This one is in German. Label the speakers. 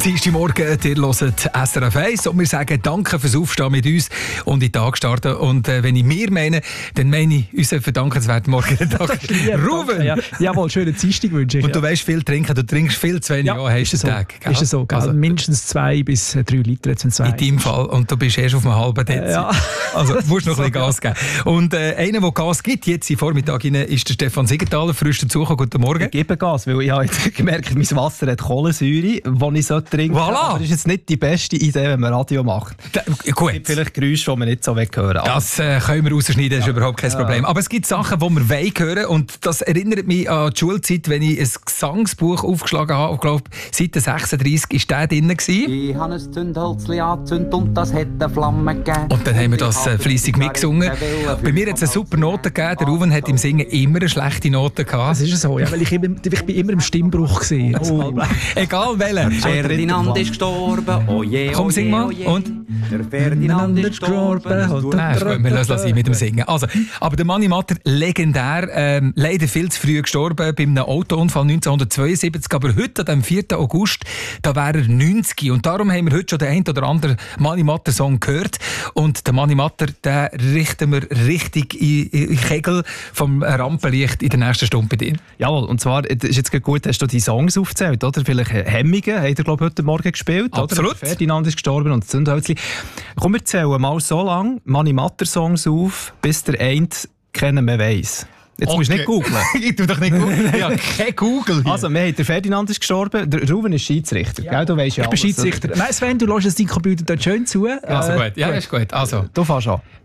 Speaker 1: Dienstagmorgen, ihr hört SRF 1 und wir sagen danke fürs Aufstehen mit uns und in den Tag starten. Und wenn ich mir meine, dann meine ich unseren verdankenswerten Morgentag. Ruben!
Speaker 2: Ja. Jawohl, schönen Dienstag wünsche ich.
Speaker 1: Und du weißt viel trinken, du trinkst viel zu wenig hast
Speaker 2: so.
Speaker 1: Tag.
Speaker 2: Ist es so, also, mindestens 2 bis 3 Liter. In
Speaker 1: deinem Fall. Und du bist erst auf einem halben Dezi.
Speaker 2: Ja.
Speaker 1: Also du musst noch ein bisschen Gas geben. Und einer, der Gas gibt, jetzt im Vormittag rein, ist der Stefan Siegenthaler. Frisch dazugekommen. Guten Morgen.
Speaker 3: Ich gebe Gas, weil ich habe jetzt gemerkt, mein Wasser hat Kohlensäure, die ich trinken sollte.
Speaker 1: Voilà.
Speaker 3: Das ist jetzt nicht die beste Idee, wenn man Radio macht.
Speaker 1: Gut.
Speaker 3: Es gibt vielleicht Geräusche, die man nicht so hören will.
Speaker 1: Das können wir rausschneiden, das ist überhaupt kein Problem. Aber es gibt Sachen, die wir hören wollen. Und das erinnert mich an die Schulzeit, wenn ich ein Gesangsbuch aufgeschlagen habe. Ich glaube, Seite 36 war der drin.
Speaker 4: Ich habe ein Zündhölzchen angezündet und das hat eine Flamme gegeben.
Speaker 1: Und dann haben wir das fleissig mitgesungen. Bei mir hat es eine super Note gegeben. Der Ruben hat im Singen immer eine schlechte Note gehabt.
Speaker 2: Das ist so, ja, weil ich bin immer im Stimmbruch gewesen.
Speaker 1: Egal welcher.
Speaker 4: Ferdinand ist gestorben, oh je,
Speaker 1: Komm, sing mal. Und?
Speaker 4: Der Ferdinand ist gestorben.
Speaker 1: Wir lassen es mit dem Singen. Also, aber der Manni Matter, legendär, leider viel zu früh gestorben bei einem Autounfall 1972. Aber heute, am 4. August, da wäre er 90. Und darum haben wir heute schon den einen oder anderen Manni Matter Song gehört. Und den Manni Matter, den richten wir richtig in Kegel vom Rampenlicht in der nächsten Stunde bei dir.
Speaker 3: Jawohl, und zwar, das ist jetzt gut, hast du die Songs aufgezählt, oder? Vielleicht Hemmungen, hat er, glaube ich, heute Morgen gespielt.
Speaker 1: Absolut.
Speaker 3: Oder? Ferdinand ist gestorben und das Zündhölzchen. Komm, wir zählen mal so lange Manni Matter Songs auf, bis der eine kennen man weiss. Jetzt musst du nicht googeln.
Speaker 1: Ich tu doch nicht googeln. Ja, kein Google.
Speaker 3: Also, wir haben, der Ferdinand ist gestorben, der Ruben ist Schiedsrichter. Gell? Du weißt ja
Speaker 2: Ich bin
Speaker 3: alles.
Speaker 2: Schiedsrichter. Nein, Sven, du lässt deinen Computer dort schön zu.
Speaker 1: Also gut, ja, ist gut. Also.
Speaker 3: Du fährst an.